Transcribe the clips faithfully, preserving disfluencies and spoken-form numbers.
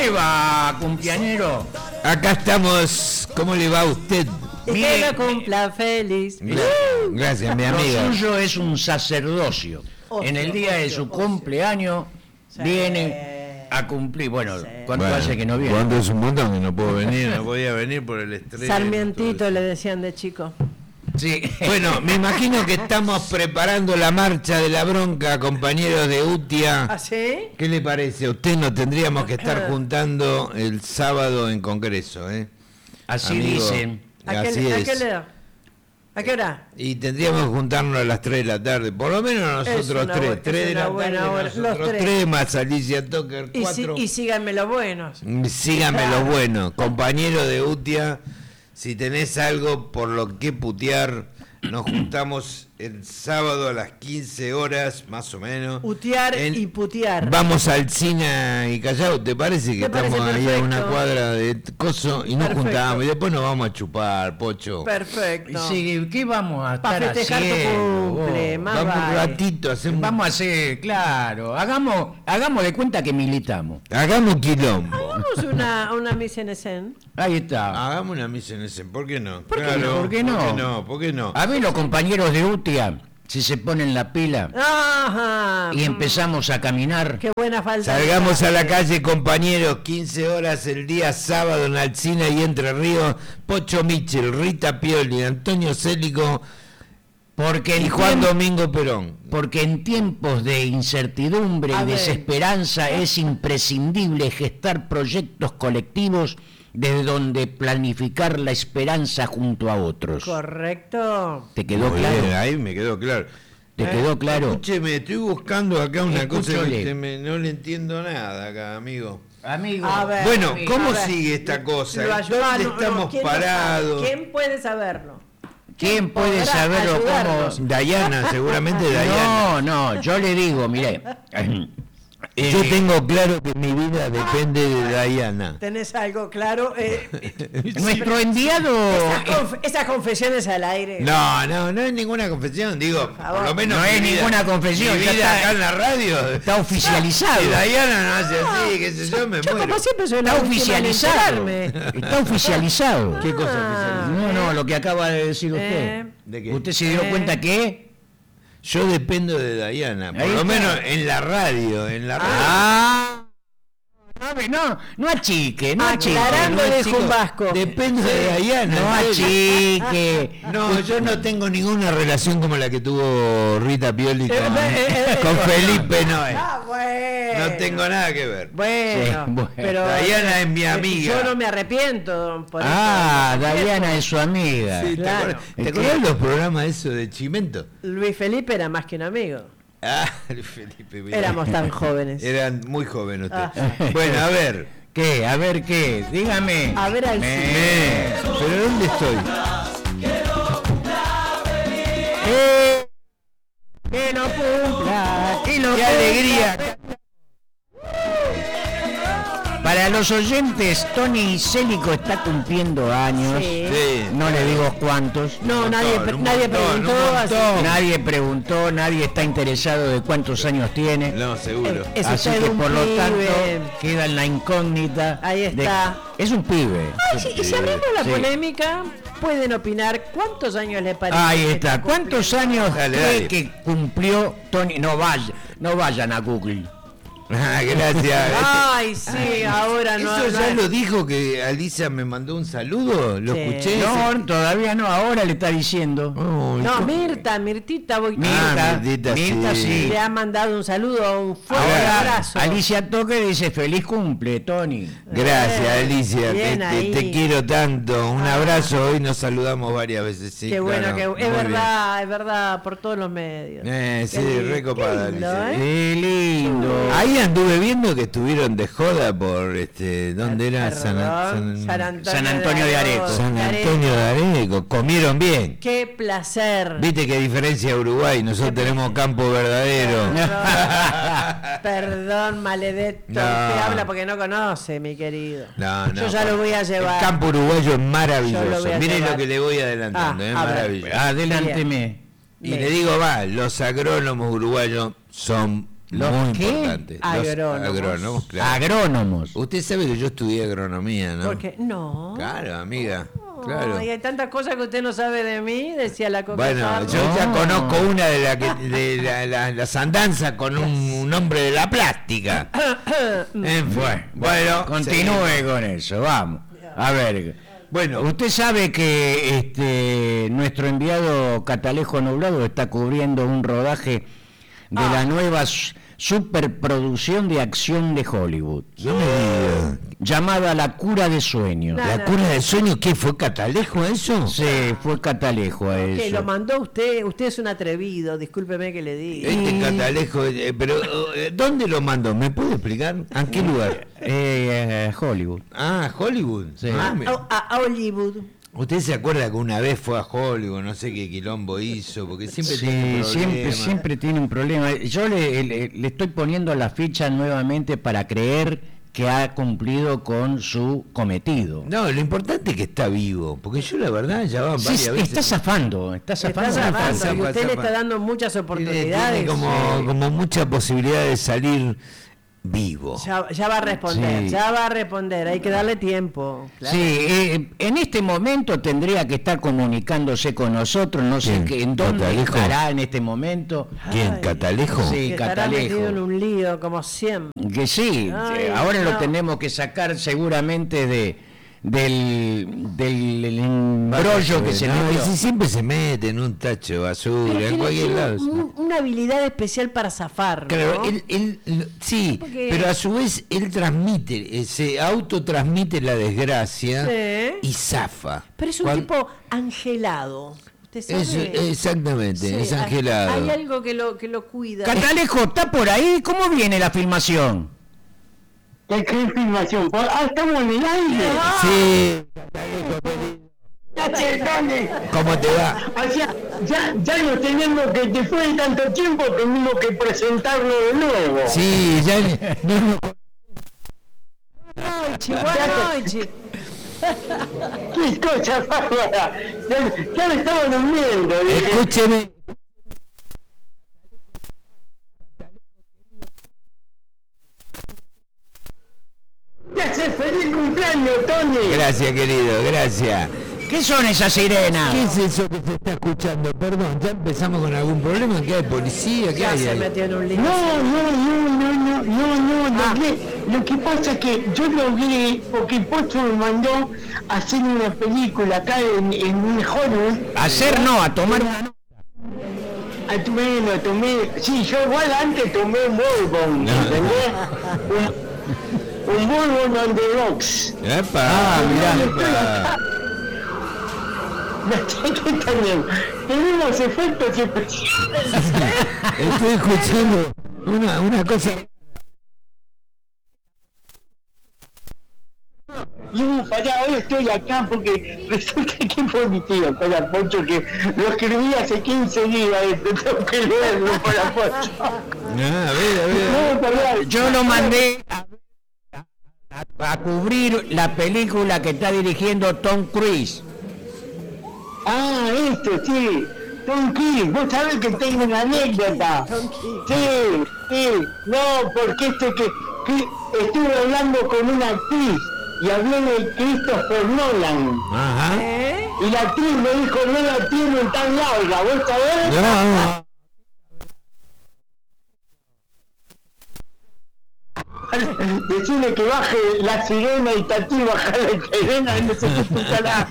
le va, cumpleañero? Acá estamos. ¿Cómo le va a usted? Y que lo cumpla feliz. Gra- Gracias, mi amiga. Lo suyo es un sacerdocio. Ocio, en el día de su ocio, cumpleaños Sí. viene a cumplir. Bueno, Sí. ¿cuánto Bueno, hace que no viene? ¿Cuánto es un montón que no puedo venir? No podía venir por el estrés. Sarmientito todo le decían de chico. Sí. eso. Bueno, me imagino que estamos preparando la marcha de la bronca, compañeros de UTIA. ¿Ah, sí? ¿Qué le parece? A usted nos tendríamos que estar juntando el sábado en Congreso, ¿eh? Así Amigo, dicen. ¿A qué, Así ¿a es. qué le da? ¿A qué hora? Y tendríamos que juntarnos a las tres de la tarde, por lo menos Es nosotros una tres. bu- tres es de una la buena tarde, hora. nosotros Los tres. tres, más Alicia Tucker, Y, si- cuatro. y síganme los buenos. Síganme lo bueno, compañero de UTIA, si tenés algo por lo que putear, nos juntamos el sábado a las quince horas, más o menos. Utear En- y putear. Vamos al Cine y Callao, ¿te parece que Me parece estamos ahí a perfecto. una cuadra de coso y nos Perfecto. juntamos y después nos vamos a chupar, Pocho? Perfecto. Sí, ¿qué vamos a Pa' estar festejar tu haciendo? cumple, vos? más Vamos un vale. ratito, hacemos, Vamos a hacer, claro, hagamos, hagamos de cuenta que militamos. hagamos quilombo. Hagamos una, una mise en escena. Ahí está. Hagamos una misa en ese, ¿por qué no? ¿Por qué Claro, no? ¿Por qué no? ¿Por qué no? ¿Por qué no? A ver los compañeros de UTIA, si se ponen la pila Ajá. y empezamos a caminar. Qué buena falta. Salgamos de a la clase. calle, compañeros, quince horas el día sábado en Alsina y Entre Ríos, Pocho Michel, Rita Pioli, Antonio Célico Porque en, y Juan tiemp- Domingo Perón. porque en tiempos de incertidumbre A y ver. desesperanza es imprescindible gestar proyectos colectivos desde donde planificar la esperanza junto a otros. Correcto. ¿Te quedó Muy claro? bien, ahí me quedó claro. ¿Te Eh, quedó claro? Escúcheme, estoy buscando acá una cosa Escúchole. que me- no le entiendo nada acá, amigo. Amigo. A ver. Bueno, amigo, ¿cómo a ver. sigue esta cosa? Lo ayuda- ¿Dónde no, no, estamos ¿quién lo sabe? parados? ¿Quién puede saberlo? ¿Quién puede podrá saberlo ayudarnos? cómo? Dayana, seguramente Dayana. No, no, yo le digo, mire, eh, Yo tengo claro que mi vida depende de Dayana. ¿Tenés algo claro? Eh, nuestro enviado, esas, conf- esas confesiones al aire. No, no, no es ninguna confesión, digo, por lo menos No mi es vida- ninguna confesión, mi ya vida está- acá en la radio. está oficializado. Si Dayana no hace así, qué sé yo, me Yo muero. como siempre soy la Está última en oficializado. enterarme. Está oficializado. ¿Qué cosa Ah. oficial? No, no, lo que acaba de decir usted. Eh. ¿De qué? ¿Usted se dio Eh. cuenta que? Yo dependo de Dayana, por Ahí lo está. menos en la radio, en la radio. Ah. No, no, no achique, no achique. Aclarando no de achique. Jumbasco. Dependo de Dayana. No en serio. achique. No, yo no tengo ninguna relación como la que tuvo Rita Pioli con, Eh, eh, eh, con eh. Felipe Noé. Ah, bueno. No tengo nada que ver. Bueno, Sí, bueno. pero Dayana es mi eh, amiga. Yo no me arrepiento por Ah, eso. Dayana es su amiga. Sí, ¿te Claro. acuerdas, ¿te Es que- acordás de los programas esos de Chimento? Luis Felipe era más que un amigo. Ah, Felipe. mira. Éramos tan jóvenes. Eran muy jóvenes ustedes. Ah. Bueno, a ver. ¿Qué? A ver qué. Dígame. A ver al Me- Eh, ¿Pero dónde estoy? Eh, Que lo cumpla. Que lo ¡Qué cumpla. alegría! Para los oyentes, Tony Célico está cumpliendo años. Sí. Sí. No le digo cuántos. No, Un nadie, montón, un nadie montón, preguntó. un así montón. que- Nadie preguntó, nadie está interesado de cuántos años tiene. No, seguro. Es Así usted que un por lo pibe. tanto queda en la incógnita. Ahí de- está. Es un pibe. Ay, sí, y si abrimos la Sí. polémica, pueden opinar cuántos años les parece. Ahí que está. ¿Cuántos años Dale, cree dale. que cumplió Tony? No vaya, no vayan a Google. Ah, gracias. Ay, sí, ahora no. ¿Eso no- ya lo dijo que Alicia me mandó un saludo? ¿Lo Sí. escuché? No, todavía no. Ahora le está diciendo. Ay, No, ¿cómo? Mirta, Mirtita Boití Mirta, Ah, Mirtita, Mirta, sí. sí. le ha mandado un saludo, un fuerte Ahora, abrazo. Alicia Toque dice feliz cumple, Tony. Gracias, Eh, Alicia. Te, bien te- ahí. te quiero tanto. Un Ah. abrazo. Hoy nos saludamos varias veces. Sí, Qué bueno, claro. que Muy es bien. verdad, es verdad, por todos los medios. Eh, sí, Qué lindo, re copada, qué lindo, Alicia. ¿eh? Qué lindo. Ahí anduve viendo que estuvieron de joda por este, ¿dónde era? Perdón, San, San- San Antonio, San Antonio de Areco. San Antonio de Areco. Comieron bien. Qué placer. Viste que a diferencia de Uruguay, nosotros tenemos campo verdadero. Perdón, maledetto. No. Usted habla porque no conoce, mi querido. No, no, Yo ya lo voy a llevar. El campo uruguayo es Yo lo maravilloso. voy a Miren llevar. lo que le voy adelantando, Ah, es a ver. maravilloso. Adelánteme. Y Bien. le digo, va, los agrónomos uruguayos son ¿Los muy qué? importantes. Agrónomos. Los agrónomos, claro. Agrónomos. Usted sabe que yo estudié agronomía, ¿no? Porque no. Claro, amiga. Claro. Ay, hay tantas cosas que usted no sabe de mí, decía la Coca. Bueno, Sarro. yo ya No. conozco una de, la que, de la, la- las andanzas con un, un hombre de la plástica. En fin, bueno, Continúe sí. con eso, vamos. A ver, bueno, usted sabe que este nuestro enviado Catalejo Nublado está cubriendo un rodaje de Ah. la nueva s- superproducción de acción de Hollywood, No me diga. llamada La Cura de Sueños. No, ¿La no. cura del sueño qué fue, Catalejo, eso? Sí, fue Catalejo a Que eso. lo mandó usted, usted es un atrevido, discúlpeme que le diga. Este Catalejo, eh, pero eh, ¿dónde lo mandó? ¿Me puede explicar? ¿A qué lugar? Eh, eh, Hollywood. Ah, Hollywood. Sí. Ah, A, me- a- a Hollywood. ¿Usted se acuerda que una vez fue a Hollywood, no sé qué quilombo hizo? Porque siempre Sí, tiene siempre, problemas. siempre tiene un problema. Yo le, le- le estoy poniendo la ficha nuevamente para creer que ha cumplido con su cometido. No, lo importante es que está vivo, porque yo la verdad ya van Sí, varias veces. está zafando, está zafando. Está zafando, zafa, y usted le zafa. está dando muchas Tiene, oportunidades. tiene como, Sí. como mucha posibilidad de salir vivo. Ya, ya va a responder, Sí. ya va a responder, hay que darle tiempo. Claro. Sí, eh, en este momento tendría que estar comunicándose con nosotros, no sé ¿Quién? qué, en dónde ¿Catalejo? estará en este momento. ¿Quién? Ay, ¿Catalejo? Sí. que estará Catalejo. metido en un lío, como siempre. Que sí, Ay, eh, ahora lo no. tenemos que sacar seguramente de del, del embrollo que se no, metió. ese siempre se mete en un tacho de basura, Pero en tiene- cualquier tiene lado. un- una habilidad especial para zafar, ¿no? Claro, él, él- él- sí, Porque- pero a su vez él transmite, eh, se autotransmite la desgracia Sí. y zafa. Pero es un Cuan- tipo angelado. ¿Usted sabe? Es- exactamente, Sí, es hay- angelado. Hay algo que lo, que lo cuida. Catalejo, ¿está por ahí? ¿Cómo viene la filmación? ¿Qué, qué filmación? Ah, estamos en el aire. Sí, Ya te dale. ¿cómo te va? O sea, ya, ya lo tenemos que, después de tanto tiempo, tenemos que presentarlo de nuevo. Sí, ya no, no, Noche, buenas noches. Qué cosa bárbara. Ya, ya me estaba durmiendo. dije. escúcheme. Ya hace feliz cumpleaños, Tony. Gracias, querido, gracias. ¿Qué son esas sirenas? ¿Qué es eso que se está escuchando? Perdón, ¿ya empezamos con algún problema? ¿Qué hay? ¿Policía? ¿Qué Ya hay se ahí? metió en un lío. No, no, no, no, no, no, no, Ah. logré. Lo que pasa es que yo logré, porque el Pocho me mandó a hacer una película acá en, en un Hollywood. Hacer no, a tomar una nota. Ah, tú- bueno, tomé, sí, yo igual antes tomé un bourbon, No. ¿entendés? Un, un bourbon on the rocks. Epa, Ah, mirá. epa. ¿Qué tenemos? Tenemos efectos especiales. Estoy escuchando una, una cosa. No, pará, hoy estoy acá porque resulta que fue mi tío, para Pocho, que lo escribí hace quince días, esto, tengo que leerlo para Pocho. Ah, a ver, a ver. No, pará. Yo lo mandé a, a- a cubrir la película que está dirigiendo Tom Cruise. Ah, esto, sí. Tom King, vos sabés que tengo una anécdota. Sí, sí, no, porque esto que, que estuve hablando con una actriz y hablé de Christopher Nolan. Ajá. ¿Eh? Y la actriz me dijo, no la tienen tan larga, ¿vos sabés? No, no. Decirle que baje la sirena y Tati baja la sirena, no sé qué putará.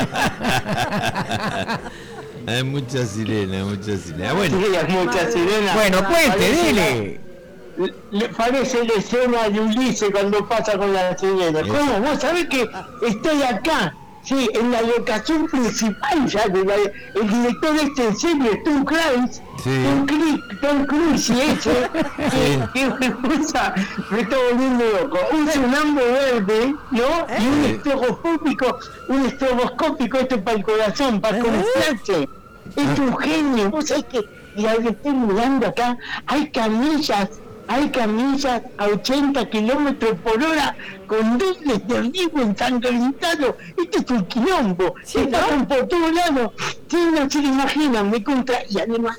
Hay mucha sirena, mucha sirena. Bueno, Sí, hay mucha sirena. Bueno, cuente, Parece dile. la- le parece la escena de Ulises cuando pasa con la sirena. ¿Cómo? ¿Vos sabés que estoy acá? Sí, en la locación principal ya de la, el director de este en serio es Tom Cruise. Sí. Tom Cruise, Tom Cruise y ese, que, que me usa, me está volviendo loco. Usa un ambo verde, ¿no? Y un Sí. estroboscópico, un estroboscópico, esto para el corazón, para camuflarse. Es un genio, vos sabés que, y al que estoy mirando acá, hay camillas, hay camillas a ochenta kilómetros por hora con dobles de olivo ensangrentado. Esto es un quilombo, Sí, estaban por todos lados. Sí, no se lo imaginan, me contra... Y además,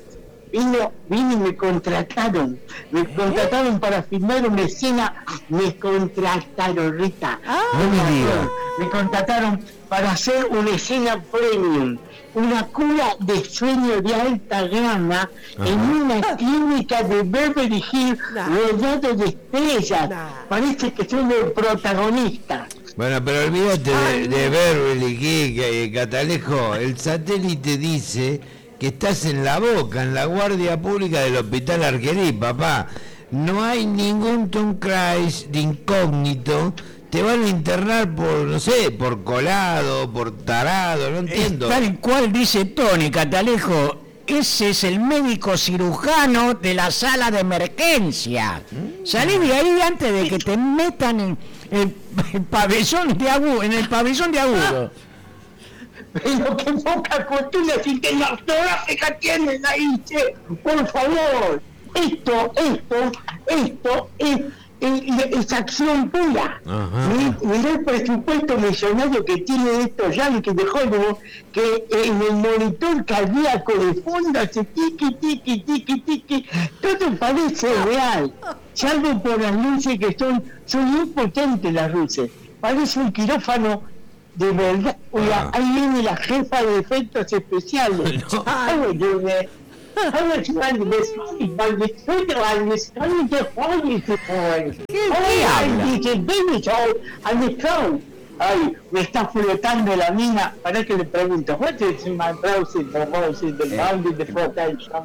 vino, vino y me contrataron. Me contrataron para filmar una escena. Me contrataron, Rita. Ah, no me digas. Me contrataron para hacer una escena premium. Una cura de sueño de alta gama Ajá. en una clínica de Beverly Hills Nah. rodeado de estrellas. Nah. Parece que soy el protagonista. Bueno, pero olvídate de, de Beverly Hills, eh, Catalejo. El satélite dice que estás en la Boca, en la guardia pública del Hospital Arquerí, papá. No hay ningún Tom Cruise de incógnito. Te van a internar por, no sé, por colado, por tarado, no entiendo. Es tal cual dice Tony, Catalejo. Ese es el médico cirujano de la sala de emergencia. Salí de ahí antes de que te metan en el, el pabellón de agudo, en el pabellón de agudo. Pero qué poca cultura cinematográfica tienen ahí, che. Por favor. Esto, esto, esto es, es, es acción pura. Ajá. Mi- Mirá el presupuesto millonario que tiene estos yankees de Hollywood, que en el monitor cardíaco de fondo hace tiki, tiki, tiki, tiki. Todo parece real. Salvo por las luces que son, son muy potentes las luces. Parece un quirófano de verdad. Oiga, Ah. ahí viene la jefa de efectos especiales. No. Ay, Dios mío. I was trying to miss money, but the student I was trying to get money to boy. qué habla? I did baby show and the clown. Ay, me está flotando la mina. Para que le pregunto, what is my browsing, the browsing, the bounding, the flotation?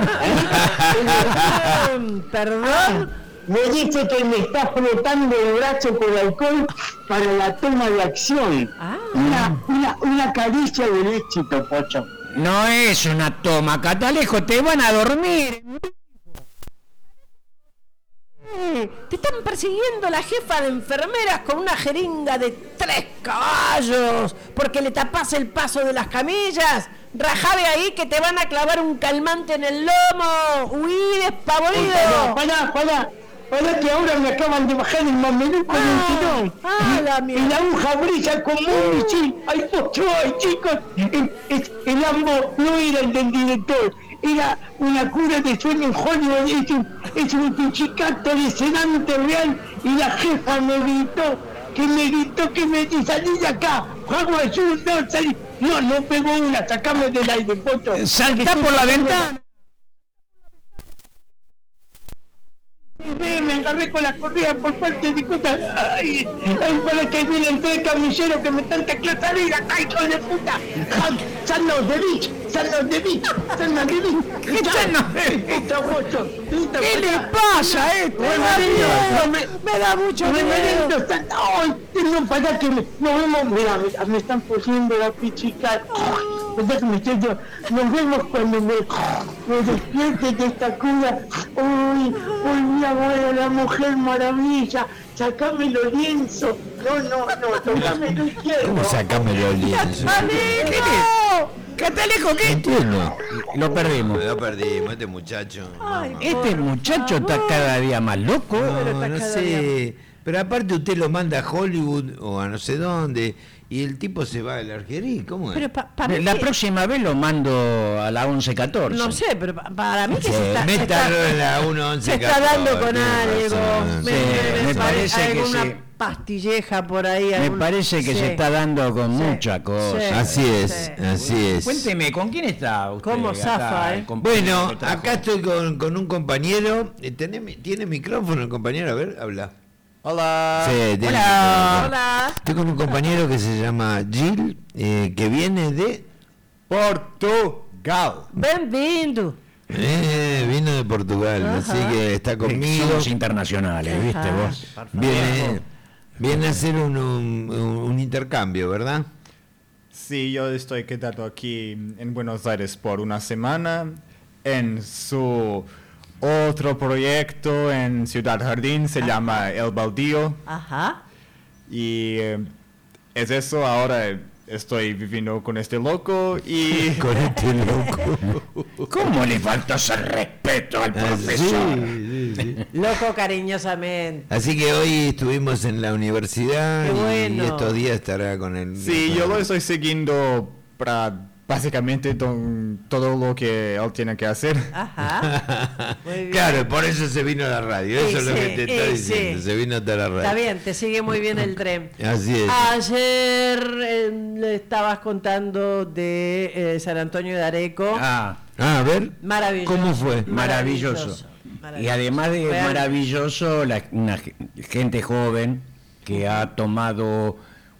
Mm, Perdón. Me dice que me está flotando el brazo con alcohol para la toma de acción. Ah. Una, una, una caricia del éxito, Pocho. No es una toma, Catalejo, te van a dormir. Eh, Te están persiguiendo la jefa de enfermeras con una jeringa de tres caballos porque le tapas el paso de las camillas. Rajá de ahí que te van a clavar un calmante en el lomo. Huí despavorido. Pará, pará, pará que ahora me acaban de bajar el mameluco del Ah, tirón. ah, la Y mierda. la aguja brilla como un misil. ¡Ay, Pocho, ay, chicos! El, el, el ambo no era el del director. Era una cura de sueño en Hollywood. Es un, es un pichicato de sedante real. Y la jefa me gritó, que me gritó que me di salí de acá. Juego azul, no, salí. No, no pegó una, sacame del aire, Pocho. Saltá por la ventana. Me, me agarré con la correa por parte de cosas. Ay, ay, para que vienen tres camilleros que me están teclando salir acá, hijo de puta. Son of the beach, son of the beach, son of the beach. ¿Qué son of the beach? Puta, Pocho, puta, ¿Qué le puta. pasa a este? Me da miedo. Me da mucho miedo. Reverendo, están- ay, tengo para que me, nos vemos, mira, me, me están poniendo la pichica. ¿Verdad que me estoy yo? Nos vemos cuando me, me despierte de esta cura. Uy, volví a ver a la Mujer Maravilla. Sacame los lienzos. No, no, no, tocame los izquierdo. ¿Cómo sacame los lienzos? ¡Amigo! Catalejo, ¿qué? Entiendo. Lo perdimos. Lo perdimos, este muchacho. Ay, Este muchacho está cada día más loco. Pero No, está no cada sé. Pero aparte usted lo manda a Hollywood o a no sé dónde y el tipo se va al Argerí. ¿Cómo es? Pero pa- para La mí- próxima vez lo mando a la once catorce. No sé, pero pa- para mí que Sí, se está, se está- métalo en la uno once se está dando con tiene algo. razón. Me, Sí, me- me me parece parece que alguna sí. pastilleja por ahí. Me algún- parece que sí. se está dando con Sí, mucha cosa. sí. Así es, Sí. así es. Cuénteme, ¿con quién está usted? ¿Cómo acá, zafa, eh? el compañero Bueno, que trajo? acá estoy con, con un compañero. Eh, ¿Tiene, ¿Tiene micrófono el compañero? A ver, habla. Hola. Sí, tiene Hola. micrófono. Hola. Estoy con un compañero que se llama Gil, eh, que viene de... Portugal. Bienvenido. Eh, vino de Portugal, así que está conmigo. Somos internacionales, ¿viste Ajá. vos? Viene, viene a hacer un, un, un intercambio, ¿verdad? Sí, yo estoy quedado aquí en Buenos Aires por una semana en su otro proyecto en Ciudad Jardín, se llama El Baldío. Ajá. Y eh, es eso, ahora estoy viviendo con este loco y... Con este loco. ¿Cómo le falta ese respeto al Ah, profesor? sí, sí, sí. Loco cariñosamente. Así que hoy estuvimos en la universidad Qué y bueno. estos días estará con el... Sí, con yo el- lo estoy siguiendo para, básicamente to- todo lo que él tiene que hacer. Ajá. Muy bien. Claro, por eso se vino a la radio, eso es lo Sí, que te está sí, diciendo, sí. se vino hasta la radio. Está bien, te sigue muy bien el tren. Así es. Ayer eh, le estabas contando de eh, San Antonio de Areco. Ah, Ah, a ver, Maravilloso. ¿cómo fue? maravilloso. Maravilloso. Y además de Realmente. maravilloso, la, una ge- gente joven que ha tomado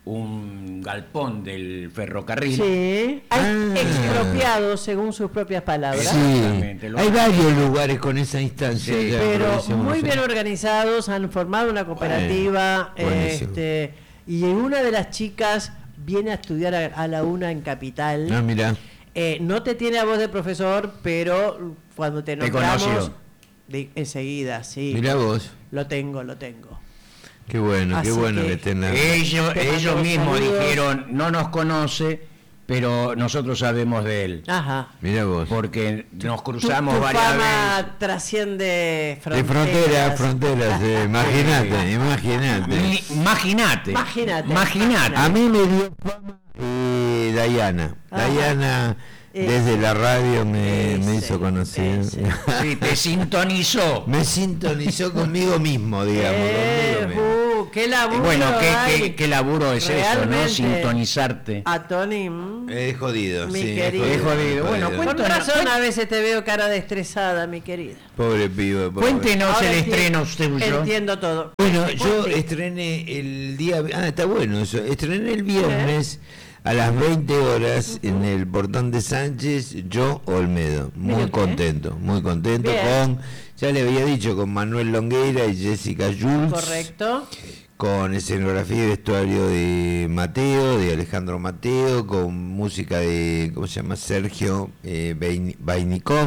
un galpón del ferrocarril. Sí, Ah. hay expropiado según sus propias palabras. Sí, Exactamente, lo- hay varios lugares con esa instancia. Sí, ya, Pero provincia de muy Buenos bien Aires. organizados, han formado una cooperativa, Bueno, buenísimo. este, y una de las chicas viene a estudiar a, a la una en Capital. Ah, mira. Eh, no te tiene a voz de profesor, pero cuando te Te nombramos, conoció. de- enseguida, sí. Mira vos. Lo tengo, lo tengo. Qué bueno, qué Así bueno que, que- estén la... Ellos, Te ellos mando mismos saludos. dijeron, no nos conoce, pero nosotros sabemos de él. Ajá. Mira vos. Porque nos Tu, cruzamos tu varias fama veces. trasciende De fronteras. fronteras, fronteras, eh, imagínate, imagínate. Mi- Imagínate. Imagínate. Imagínate. A mí me dio fama eh, Dayana. Ajá. Dayana Eh, desde la radio me, me ese, hizo conocer. ese. Sí, te sintonizó. Me sintonizó conmigo mismo, digamos. Eh, conmigo mismo. uh, qué laburo Bueno, ¿qué, hay. qué, qué laburo es eso, Realmente. ¿no? Sintonizarte. A Tony. mm. Es jodido, Mi sí. querido. Es jodido. Bueno, Con Cuéntanos, razón cuen- a veces te veo cara destrezada, mi querida. Pobre pibe. pobre. Cuéntenos Ahora el enti- estreno suyo. Entiendo todo. Bueno, Cuente, yo cuente. estrené el día... Ah, está bueno eso. Estrené el viernes a las veinte horas en el Portón de Sánchez, yo Olmedo. Muy Mire usted. contento, muy contento Bien. con... Ya le había dicho, con Manuel Longueira y Jessica Jules. Correcto. Con escenografía y vestuario de Mateo, de Alejandro Mateo, con música de, ¿cómo se llama? Sergio eh, Bain- Vainikov,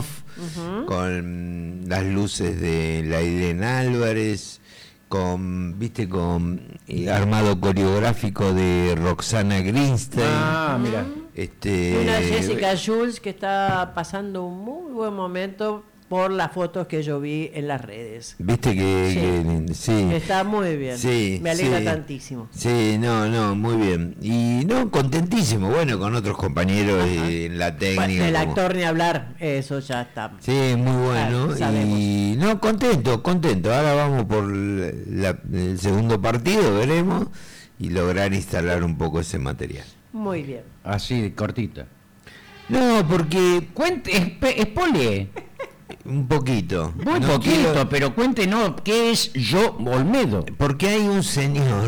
con mm, las luces de Laiden Álvarez, con, viste, con eh, armado coreográfico de Roxana Greenstein. Ah, mira. Este, Una Jessica Jules que está pasando un muy buen momento por las fotos que yo vi en las redes. Viste que, Sí. que- sí. Está muy bien. Sí, Me alegra sí. tantísimo. Sí, no, no, muy bien. Y no, contentísimo, bueno, con otros compañeros eh, en la técnica. Bueno, el como- actor ni hablar, eso ya está. Sí, muy bueno. Ah, sabemos. Y no, contento, contento. Ahora vamos por la- el segundo partido, veremos, y lograr instalar un poco ese material. Muy bien. Así, cortita. No, porque Cuente, espe- espole. un poquito. Muy No poquito, quiero- pero cuéntenos qué es Yo Olmedo. Porque hay un señor,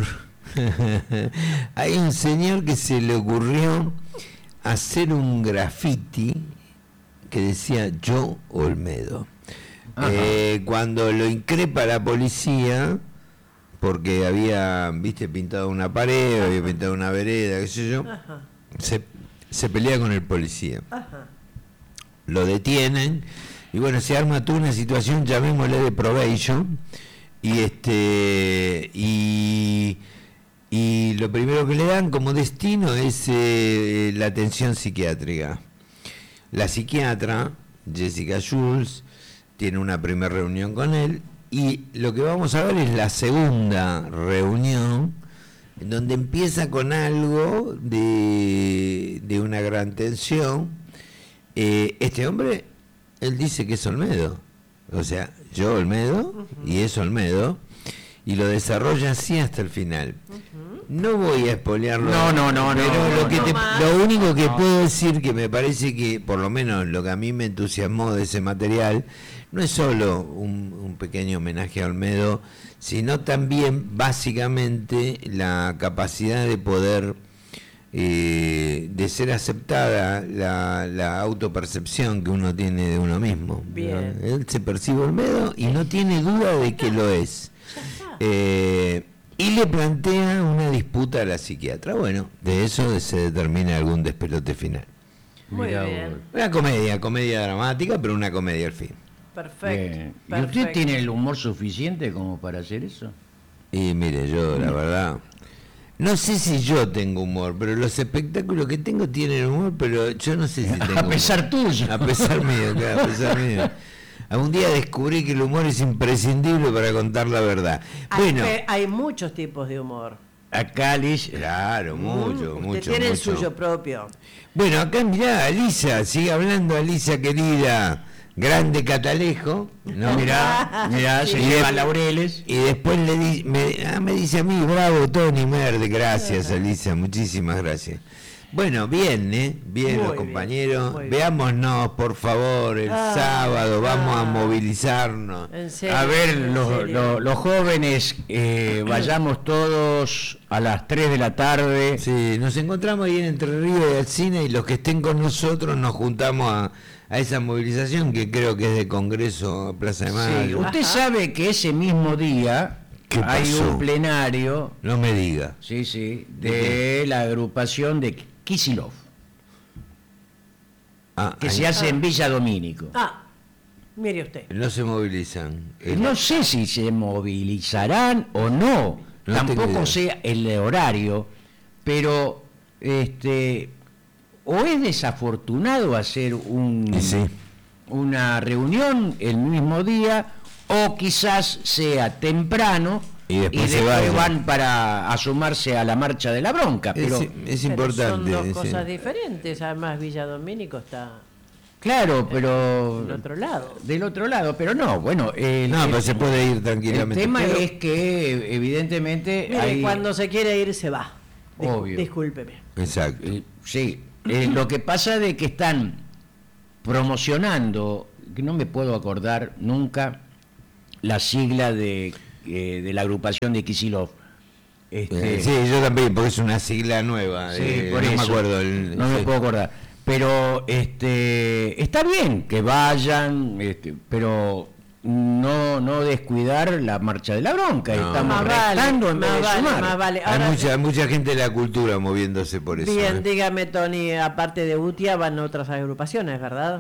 hay un señor que se le ocurrió hacer un graffiti que decía Yo Olmedo. Ajá. Eh, cuando lo increpa la policía, porque había, viste, pintado una pared, había pintado una vereda, qué sé yo, Ajá, se, se pelea con el policía. ajá. Lo detienen y bueno, se arma toda una situación, llamémosle de probation, y este y, y lo primero que le dan como destino es eh, la atención psiquiátrica. La psiquiatra, Jessica Jules, tiene una primera reunión con él y lo que vamos a ver es la segunda reunión, en donde empieza con algo de, de una gran tensión. Eh, este hombre, él dice que es Olmedo, o sea, yo Olmedo y es Olmedo, y lo desarrolla así hasta el final. No voy a espolearlo. No, no, no, no, pero no, lo, que no te- más. lo único que puedo decir que me parece que, por lo menos lo que a mí me entusiasmó de ese material, no es solo un, un pequeño homenaje a Olmedo, sino también básicamente la capacidad de poder, eh, de ser aceptada la, la autopercepción que uno tiene de uno mismo. Bien. Él se percibe Olmedo y no tiene duda de que lo es. Eh, y le plantea una disputa a la psiquiatra. Bueno, de eso se determina algún despelote final. Muy Mirá bien. vos. Una comedia, comedia dramática, pero una comedia al fin. Perfecto. Bien. ¿Y perfecto. usted tiene el humor suficiente como para hacer eso? Y mire, yo la verdad, no sé si yo tengo humor, pero los espectáculos que tengo tienen humor, pero yo no sé si tengo A pesar humor. tuyo. A pesar mío, claro, a pesar mío. Un día descubrí que el humor es imprescindible para contar la verdad. Hay, Bueno, pe- hay muchos tipos de humor. Acá, Alicia. Claro, mucho, Usted mucho, tiene el mucho. suyo propio. Bueno, acá mirá, Alicia, sigue hablando, Alicia querida, grande Catalejo, ¿no? Mirá, mirá, se Y lleva de- laureles. Y después le di, me, ah, me dice a mí, bravo Tony Merde, gracias Alicia, muchísimas gracias. Bueno, bien, ¿eh? Bien Muy los bien, compañeros. muy bien. Veámonos, por favor, el Ah, sábado, vamos a ah. movilizarnos. En serio. A ver, en los, serio. los- los jóvenes, eh, vayamos todos a las tres de la tarde. Sí, nos encontramos ahí en Entre Ríos y al cine y los que estén con nosotros nos juntamos a, a esa movilización que creo que es de Congreso Plaza de Sí, Mayo. usted Ajá. sabe que ese mismo día ¿Qué hay pasó? un plenario, No me diga. sí, sí, de la agrupación de Kicillof, Ah, que ahí- se hace en Villa Domínico. Ah, mire usted. no se movilizan. Eh, No sé si se movilizarán o no, No tengo idea. tampoco sé el horario, pero este o es desafortunado hacer un, Y sí. una reunión el mismo día, o quizás sea temprano Y después se vayan. van para asomarse a la marcha de la bronca. Pero es, es Pero importante. son dos sí. cosas diferentes. Además, Villa Domínico está claro, pero del otro lado. del otro lado, pero no, bueno, el, No, el- pero se puede ir el tranquilamente. tema pero- es que evidentemente Mire, hay cuando se quiere ir, se va. Dis- Obvio. Discúlpeme. Exacto. Eh, sí, eh, lo que pasa de que están promocionando, que no me puedo acordar nunca la sigla de, eh, de la agrupación de Kicillof. Este, Eh, sí, yo también, porque es una sigla nueva. sí, eh, por no eso, me acuerdo. el- no me sí. puedo acordar. Pero este, está bien que vayan, este, pero no no descuidar la marcha de la bronca. No. Estamos Más vale, restando en vez más de vale, sumar. más vale. Hay Ahora, mucha, hay mucha gente de la cultura moviéndose por eso. bien, eh. dígame, Tony, aparte de UTIA van otras agrupaciones, ¿verdad?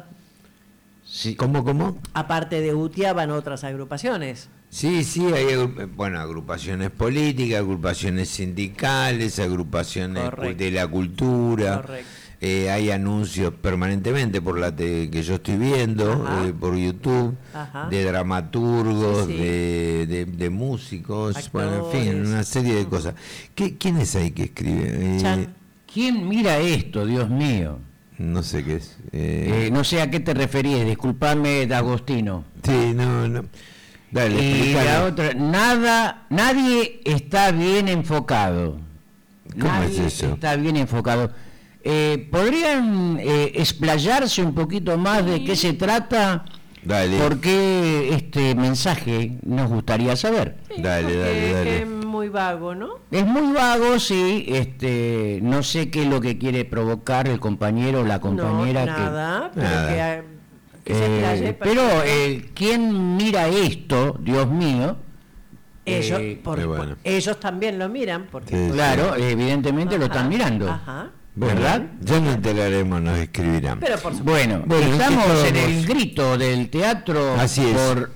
Sí. ¿Cómo, cómo? Aparte de UTIA van otras agrupaciones. Sí, sí, hay agru- bueno, agrupaciones políticas, agrupaciones sindicales, agrupaciones cu- Correcto. de la cultura. Correcto. Eh, hay anuncios permanentemente por la te- que yo estoy viendo, Ajá. eh, por YouTube, Ajá. de dramaturgos, Sí, sí. De, de- de músicos, bueno, en fin, Actores. una serie de cosas. ¿Qué, ¿Quién es ahí que escribe? Eh, Chan. ¿Quién mira esto, Dios mío? no sé qué es. Eh, Eh, no sé a qué te referís, disculpame, D'Agostino. sí, no, no. Dale, Y explícame. la otra, nada, nadie está bien enfocado. ¿Cómo Nadie es eso? está bien enfocado. Eh, ¿Podrían eh, explayarse un poquito más de qué se trata? Dale. ¿Por qué este mensaje nos gustaría saber? Sí, Dale, porque dale, dale. es muy vago, ¿no? Es muy vago, sí, este, no sé qué es lo que quiere provocar el compañero o la compañera. no, que- nada, pero Nada. que, ah, que se Eh, explaye, pero perfecto. eh, ¿quién mira esto, Dios mío? ellos, eh, por- qué bueno. ellos también lo miran, porque Sí. Claro, evidentemente lo Ajá, están mirando. Ajá. Bueno, ¿verdad? Ya nos enteraremos, nos escribirán. Pero por supuesto. Bueno, Bueno, estamos ¿qué en el estábamos? grito del teatro Así es. por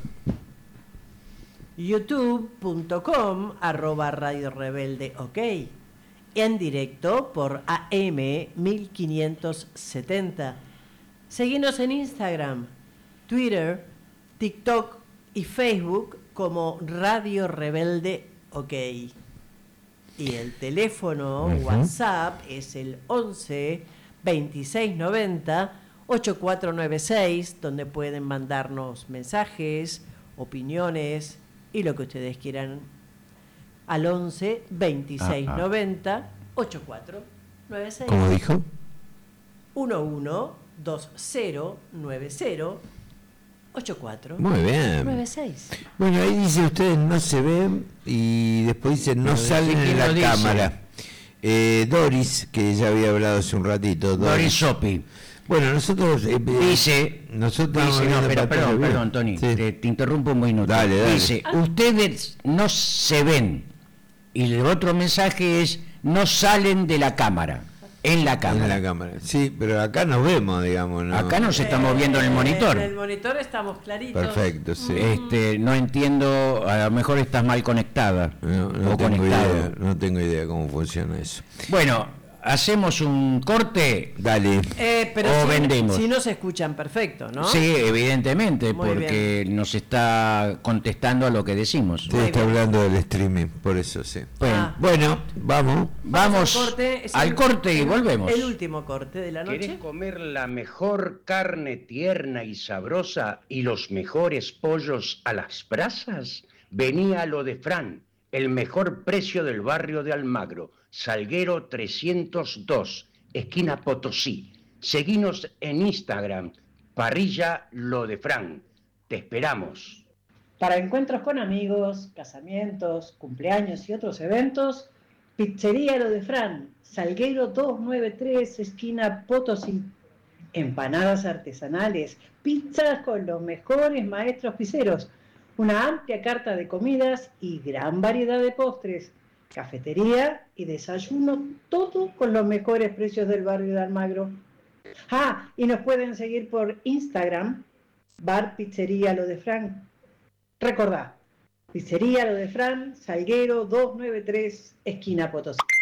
youtube punto com arroba Radio Rebelde OK, en directo por A M mil quinientos setenta. Seguinos en Instagram, Twitter, TikTok y Facebook como Radio Rebelde OK. Y el teléfono Ujú. WhatsApp es el once veintiséis noventa ochenta y cuatro noventa y seis, donde pueden mandarnos mensajes, opiniones y lo que ustedes quieran al once veintiséis Ah, ah. noventa ochenta y cuatro noventa y seis. ¿Cómo dijo? uno uno dos cero nueve cero ochenta y cuatro Muy bien. noventa y seis. Bueno, ahí dice ustedes no se ven y después dice no Pero salen ¿quién en la lo dice? cámara. Eh, Doris, que ya había hablado hace un ratito. Doris Sopi. Bueno, nosotros... eh, eh, Dice, nosotros dice, no, viendo pero, Patricio perdón, Rubio. perdón, Tony, Sí. te, te interrumpo un minuto. Dale, dale. Dice, ustedes no se ven. Y el otro mensaje es, no salen de la cámara, en la En cámara. la cámara. Sí, pero acá nos vemos, digamos. ¿no? Acá nos estamos viendo en el monitor. En el monitor estamos claritos. Perfecto, sí. Este, no entiendo, a lo mejor estás mal conectada No, no o tengo conectado. idea, no tengo idea cómo funciona eso. Bueno, hacemos un corte. Dale. Eh, pero O si, vendemos. si no se escuchan perfecto, ¿no? Sí, evidentemente, Muy porque nos está contestando a lo que decimos. Sí, está hablando del streaming, por eso sí. Bueno, Ah. Bueno, vamos. vamos al corte, es al el- corte y el- volvemos. El último corte de la ¿Querés noche. comer la mejor carne tierna y sabrosa y los mejores pollos a las brasas? Vení a Lo de Fran, el mejor precio del barrio de Almagro, Salguero trescientos dos, esquina Potosí. Seguinos en Instagram, parrilla Lo de Fran. Te esperamos. Para encuentros con amigos, casamientos, cumpleaños y otros eventos, Pizzería Lo de Fran, Salguero doscientos noventa y tres, esquina Potosí. Empanadas artesanales, pizzas con los mejores maestros pizzeros, una amplia carta de comidas y gran variedad de postres, cafetería y desayuno, todo con los mejores precios del barrio de Almagro. Ah, y nos pueden seguir por Instagram, Bar Pizzería Lo de Fran. Recordá, Pizzería Lo de Fran, Salguero doscientos noventa y tres, esquina Potosí.